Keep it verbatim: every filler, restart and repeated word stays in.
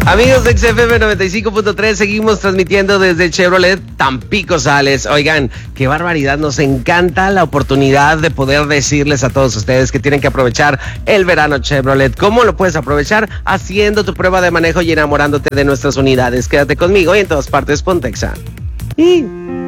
Amigos de X F M noventa y cinco punto tres, seguimos transmitiendo desde Chevrolet Tampico Sales. Oigan, qué barbaridad, nos encanta la oportunidad de poder decirles a todos ustedes que tienen que aprovechar el verano Chevrolet. ¿Cómo lo puedes aprovechar? Haciendo tu prueba de manejo y enamorándote de nuestras unidades. Quédate conmigo y en todas partes ponte Exa. Y...